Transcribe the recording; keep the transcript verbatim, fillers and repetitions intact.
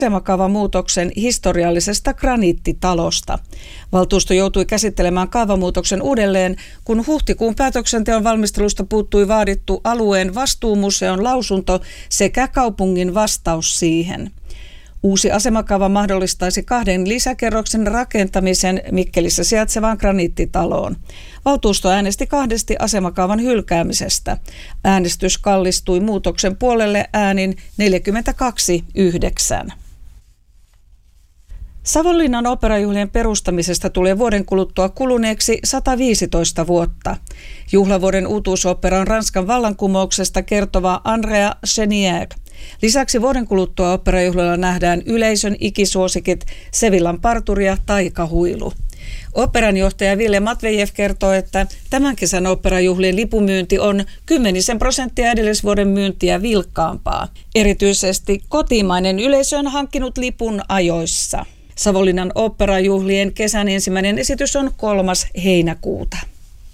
asemakaavamuutoksen historiallisesta graniittitalosta. Valtuusto joutui käsittelemään kaavamuutoksen uudelleen, kun huhtikuun päätöksenteon valmistelusta puuttui vaadittu alueen vastuumuseon lausunto sekä kaupungin vastaus siihen. Uusi asemakaava mahdollistaisi kahden lisäkerroksen rakentamisen Mikkelissä sijaitsevaan graniittitaloon. Valtuusto äänesti kahdesti asemakaavan hylkäämisestä. Äänestys kallistui muutoksen puolelle äänin neljäkymmentäkaksi yhdeksän. Savonlinnan oopperajuhlien perustamisesta tulee vuoden kuluttua kuluneeksi sata viisitoista vuotta. Juhlavuoden uutuusooppera on Ranskan vallankumouksesta kertova Andrea Chenier. Lisäksi vuoden kuluttua oopperajuhlilla nähdään yleisön ikisuosikit Sevillan parturi ja taikahuilu. Oopperan johtaja Ville Matvejev kertoo, että tämän kesän oopperajuhlien lipumyynti on kymmenisen prosenttia edellisvuoden myyntiä vilkkaampaa. Erityisesti kotimainen yleisö on hankkinut lipun ajoissa. Savonlinnan oopperajuhlien kesän ensimmäinen esitys on kolmas heinäkuuta.